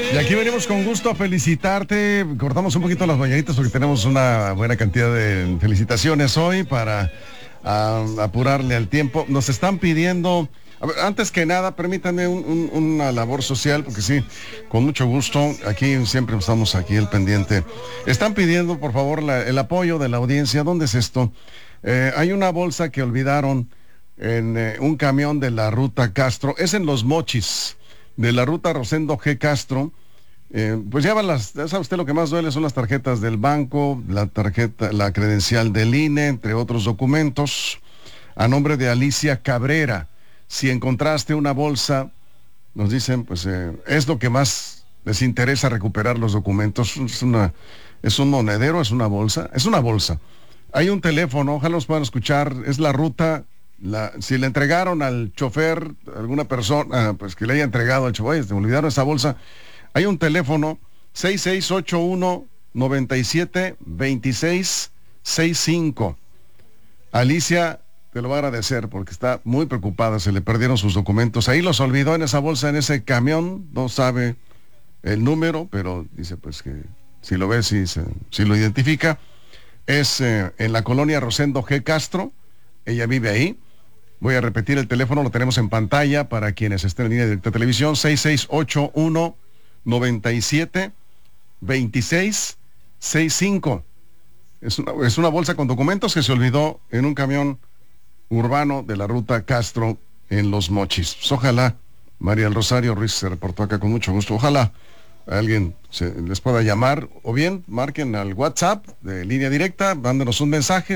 Y aquí venimos con gusto a felicitarte. Cortamos un poquito las mañanitas porque tenemos una buena cantidad de felicitaciones hoy para apurarle al tiempo. Nos están pidiendo, antes que nada, permítanme una labor social, porque sí, con mucho gusto, aquí siempre estamos aquí el pendiente. Están pidiendo, por favor, el apoyo de la audiencia. ¿Dónde es esto? Hay una bolsa que olvidaron en un camión de la ruta Castro. Es en Los Mochis, de la ruta Rosendo G. Castro. Pues llevan ¿sabe usted lo que más duele? Son las tarjetas del banco, la credencial del INE, entre otros documentos, a nombre de Alicia Cabrera. Si encontraste una bolsa, nos dicen, pues es lo que más les interesa, recuperar los documentos. Es un monedero, es una bolsa. Hay un teléfono, ojalá nos puedan escuchar, es la ruta. Si le entregaron al chofer, alguna persona, pues que le haya entregado al chofer, te olvidaron esa bolsa, hay un teléfono 6681-972665. Alicia te lo va a agradecer porque está muy preocupada, se le perdieron sus documentos. Ahí los olvidó en esa bolsa, en ese camión, no sabe el número, pero dice pues que si lo ve, si lo identifica. Es en la colonia Rosendo G. Castro, ella vive ahí. Voy a repetir el teléfono, lo tenemos en pantalla para quienes estén en línea directa de televisión, 6681-972665. Es una bolsa con documentos que se olvidó en un camión urbano de la ruta Castro en Los Mochis. Pues ojalá, María del Rosario Ruiz se reportó acá con mucho gusto, ojalá alguien les pueda llamar, o bien marquen al WhatsApp de línea directa, mándenos un mensaje,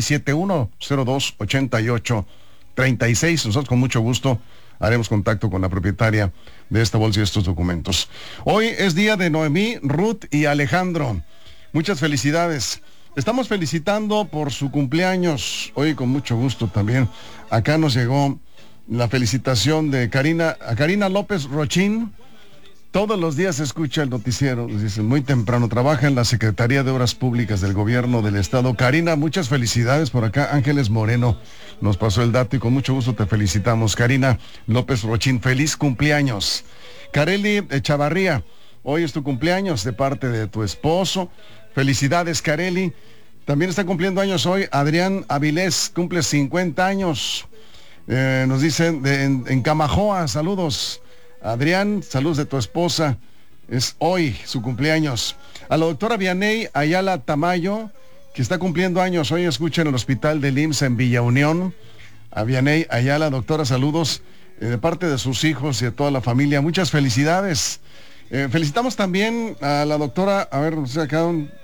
6671-028836. Nosotros con mucho gusto haremos contacto con la propietaria de esta bolsa y estos documentos. Hoy es día de Noemí, Ruth y Alejandro. Muchas felicidades. Estamos felicitando por su cumpleaños. Hoy con mucho gusto también. Acá nos llegó la felicitación de Karina López Rochín. Todos los días escucha el noticiero, nos dicen, muy temprano, trabaja en la Secretaría de Obras Públicas del Gobierno del Estado. Karina, muchas felicidades por acá. Ángeles Moreno nos pasó el dato y con mucho gusto te felicitamos. Karina López Rochín, feliz cumpleaños. Kareli Chavarría, hoy es tu cumpleaños de parte de tu esposo. Felicidades, Kareli. También está cumpliendo años hoy Adrián Avilés, cumple 50 años. Nos dicen en Camajoa, saludos. Adrián, saludos de tu esposa. Es hoy su cumpleaños. A la doctora Vianey Ayala Tamayo, que está cumpliendo años. Hoy escucha en el hospital del IMSS en Villa Unión. A Vianey Ayala, doctora, saludos de parte de sus hijos y de toda la familia. Muchas felicidades. Felicitamos también a la doctora, a ver, acá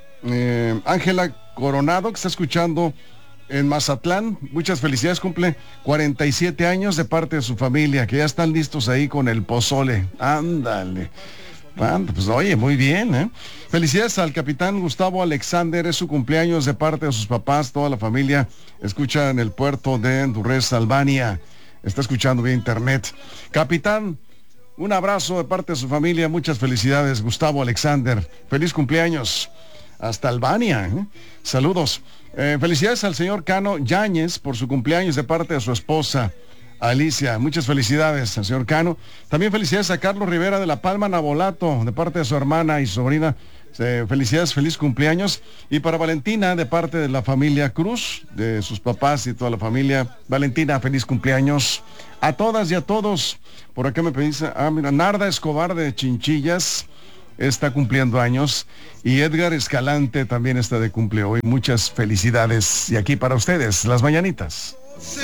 Ángela Coronado, que está escuchando en Mazatlán. Muchas felicidades, cumple 47 años de parte de su familia, que ya están listos ahí con el pozole. Ándale. Pues oye, muy bien, ¿eh? Felicidades al capitán Gustavo Alexander, es su cumpleaños de parte de sus papás, toda la familia escucha en el puerto de Durrés, Albania. Está escuchando vía internet. Capitán, un abrazo de parte de su familia, muchas felicidades, Gustavo Alexander. Feliz cumpleaños hasta Albania, ¿eh? Saludos. Felicidades al señor Cano Yáñez por su cumpleaños de parte de su esposa Alicia. Muchas felicidades al señor Cano. También felicidades a Carlos Rivera de La Palma Nabolato de parte de su hermana y sobrina. Felicidades, feliz cumpleaños. Y para Valentina de parte de la familia Cruz, de sus papás y toda la familia. Valentina, feliz cumpleaños. A todas y a todos. Por acá me pedís, mira, Narda Escobar de Chinchillas está cumpliendo años y Edgar Escalante también está de cumple hoy. Muchas felicidades. Y aquí para ustedes, las mañanitas.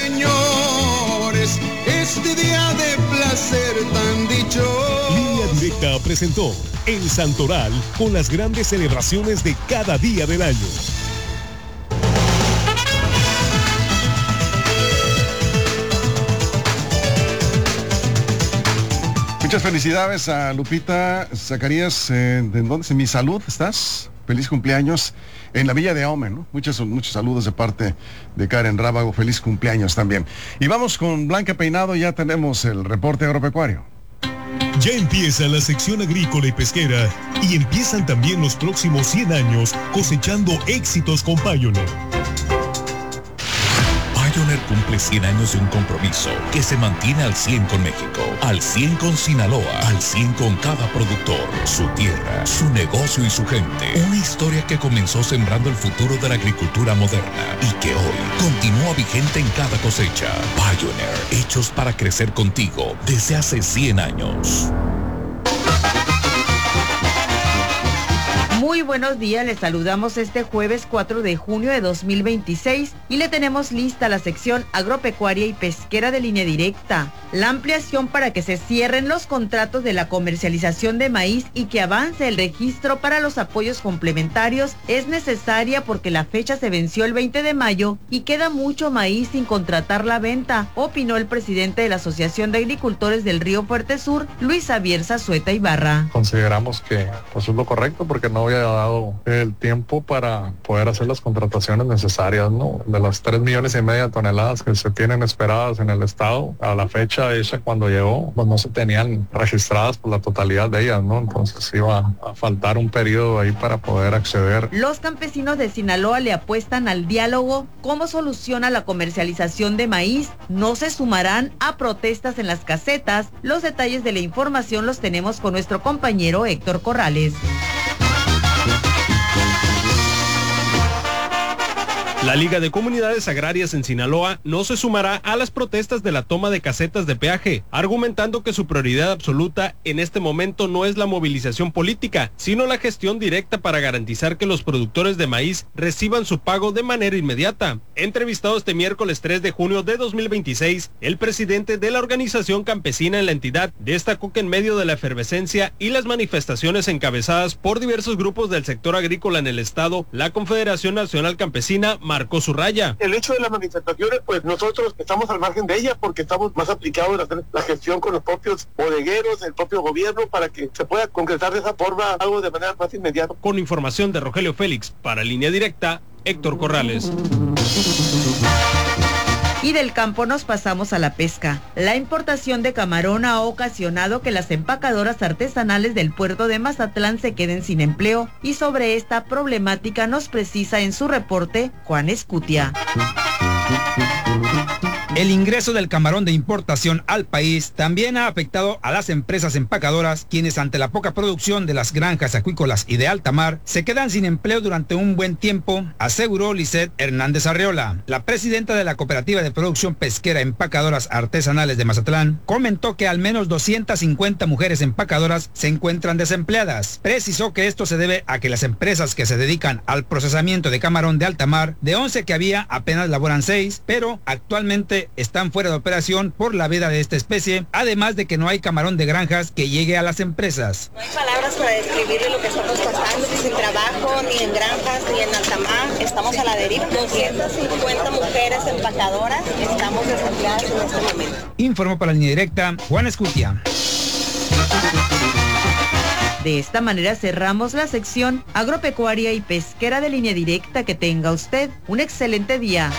Señores, este día de placer tan dichoso. Línea Directa presentó El Santoral con las grandes celebraciones de cada día del año. Muchas felicidades a Lupita Zacarías, ¿de dónde? ¿En Mi Salud estás? Feliz cumpleaños en la Villa de Ahome, ¿no? Muchos saludos de parte de Karen Rábago, feliz cumpleaños también. Y vamos con Blanca Peinado, ya tenemos el reporte agropecuario. Ya empieza la sección agrícola y pesquera y empiezan también los próximos 100 años cosechando éxitos con Pioneer. Pioneer cumple 100 años de un compromiso que se mantiene al 100 con México, al 100 con Sinaloa, al 100 con cada productor, su tierra, su negocio y su gente. Una historia que comenzó sembrando el futuro de la agricultura moderna y que hoy continúa vigente en cada cosecha. Pioneer, hechos para crecer contigo desde hace 100 años. Muy buenos días, les saludamos este jueves 4 de junio de 2026 y le tenemos lista la sección agropecuaria y pesquera de Línea Directa. La ampliación para que se cierren los contratos de la comercialización de maíz y que avance el registro para los apoyos complementarios es necesaria porque la fecha se venció el 20 de mayo y queda mucho maíz sin contratar la venta, opinó el presidente de la Asociación de Agricultores del Río Fuerte Sur, Luis Javier Zazueta Ibarra. Consideramos que pues, es lo correcto porque no había dado el tiempo para poder hacer las contrataciones necesarias, ¿no? De las 3,5 millones de toneladas que se tienen esperadas en el estado, a la fecha esa cuando llegó, pues no se tenían registradas por la totalidad de ellas, ¿no? Entonces iba a faltar un periodo ahí para poder acceder. Los campesinos de Sinaloa le apuestan al diálogo. ¿Cómo soluciona la comercialización de maíz? No se sumarán a protestas en las casetas. Los detalles de la información los tenemos con nuestro compañero Héctor Corrales. La Liga de Comunidades Agrarias en Sinaloa no se sumará a las protestas de la toma de casetas de peaje, argumentando que su prioridad absoluta en este momento no es la movilización política, sino la gestión directa para garantizar que los productores de maíz reciban su pago de manera inmediata. Entrevistado este miércoles 3 de junio de 2026, el presidente de la organización campesina en la entidad destacó que en medio de la efervescencia y las manifestaciones encabezadas por diversos grupos del sector agrícola en el estado, la Confederación Nacional Campesina marcó su raya. El hecho de las manifestaciones, pues nosotros estamos al margen de ellas porque estamos más aplicados en hacer la gestión con los propios bodegueros, el propio gobierno, para que se pueda concretar de esa forma algo de manera más inmediata. Con información de Rogelio Félix, para Línea Directa, Héctor Corrales. Y del campo nos pasamos a la pesca. La importación de camarón ha ocasionado que las empacadoras artesanales del puerto de Mazatlán se queden sin empleo, y sobre esta problemática nos precisa en su reporte Juan Escutia. El ingreso del camarón de importación al país también ha afectado a las empresas empacadoras, quienes ante la poca producción de las granjas acuícolas y de alta mar, se quedan sin empleo durante un buen tiempo, aseguró Lisette Hernández Arreola. La presidenta de la Cooperativa de Producción Pesquera Empacadoras Artesanales de Mazatlán comentó que al menos 250 mujeres empacadoras se encuentran desempleadas. Precisó que esto se debe a que las empresas que se dedican al procesamiento de camarón de alta mar, de 11 que había, apenas laboran 6, pero actualmente están fuera de operación por la veda de esta especie, además de que no hay camarón de granjas que llegue a las empresas. No hay palabras para describirle lo que estamos pasando, sin trabajo, ni en granjas, ni en alta mar. Estamos a la deriva. 250 mujeres empacadoras estamos desempleadas en este momento. Informó para Línea Directa, Juan Escutia. De esta manera cerramos la sección agropecuaria y pesquera de Línea Directa. Que tenga usted un excelente día.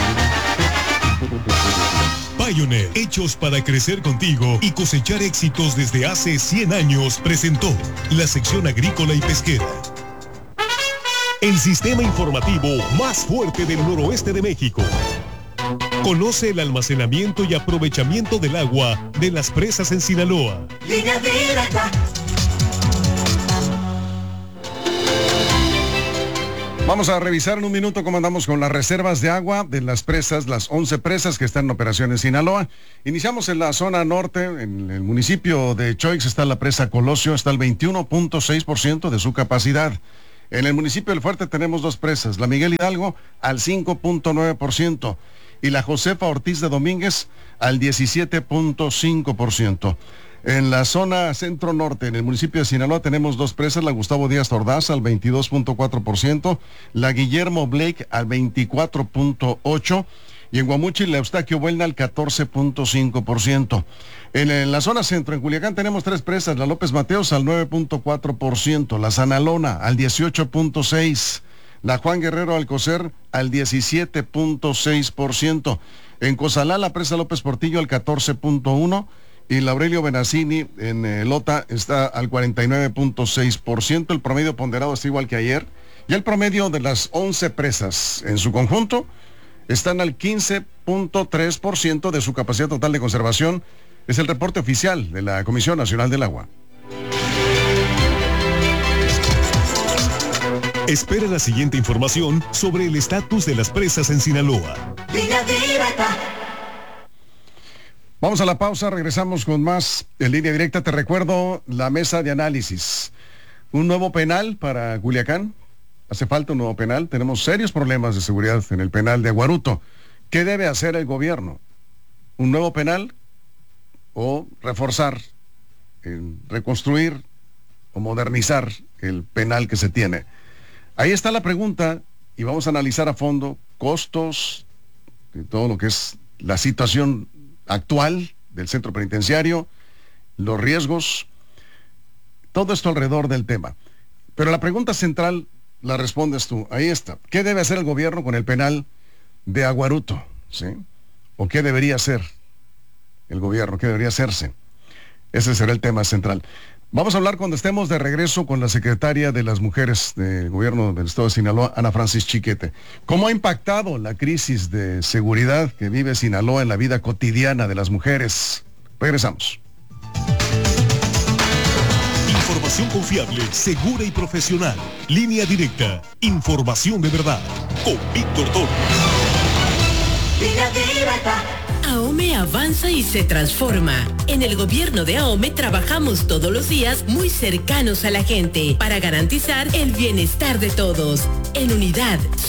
Pioneer, hechos para crecer contigo y cosechar éxitos desde hace 100 años, presentó la sección agrícola y pesquera. El sistema informativo más fuerte del noroeste de México. Conoce el almacenamiento y aprovechamiento del agua de las presas en Sinaloa. Línea Directa. Vamos a revisar en un minuto cómo andamos con las reservas de agua de las presas, las 11 presas que están en operación en Sinaloa. Iniciamos en la zona norte, en el municipio de Choix está la presa Colosio, está al 21.6% de su capacidad. En el municipio del Fuerte tenemos 2 presas, la Miguel Hidalgo al 5.9% y la Josefa Ortiz de Domínguez al 17.5%. En la zona centro-norte, en el municipio de Sinaloa, tenemos 2 presas, la Gustavo Díaz Ordaz al 22.4%, la Guillermo Blake al 24.8%, y en Guamúchil, la Eustaquio Buelna al 14.5%. En la zona centro, en Culiacán, tenemos 3 presas, la López Mateos al 9.4%, la Sanalona al 18.6%, la Juan Guerrero Alcocer al 17.6%, en Cozalá, la presa López Portillo al 14.1%, y la Aurelio Benazzini en Lota está al 49.6%. El promedio ponderado está igual que ayer. Y el promedio de las 11 presas en su conjunto están al 15.3% de su capacidad total de conservación. Es el reporte oficial de la Comisión Nacional del Agua. Espera la siguiente información sobre el estatus de las presas en Sinaloa. Línea Directa. Vamos a la pausa, regresamos con más en Línea Directa. Te recuerdo la mesa de análisis. Un nuevo penal para Culiacán. Hace falta un nuevo penal. Tenemos serios problemas de seguridad en el penal de Aguaruto. ¿Qué debe hacer el gobierno? ¿Un nuevo penal o reforzar, reconstruir o modernizar el penal que se tiene? Ahí está la pregunta y vamos a analizar a fondo costos, de todo lo que es la situación actual del centro penitenciario, los riesgos, todo esto alrededor del tema. Pero la pregunta central la respondes tú. Ahí está. ¿Qué debe hacer el gobierno con el penal de Aguaruto? ¿Sí? ¿O qué debería hacer el gobierno? ¿Qué debería hacerse? Ese será el tema central. Vamos a hablar cuando estemos de regreso con la secretaria de las Mujeres del gobierno del estado de Sinaloa, Ana Francis Chiquete. ¿Cómo ha impactado la crisis de seguridad que vive Sinaloa en la vida cotidiana de las mujeres? Regresamos. Información confiable, segura y profesional. Línea Directa. Información de verdad. Con Víctor Toro. Línea Directa. AOME avanza y se transforma. En el gobierno de AOME trabajamos todos los días muy cercanos a la gente para garantizar el bienestar de todos. En unidad,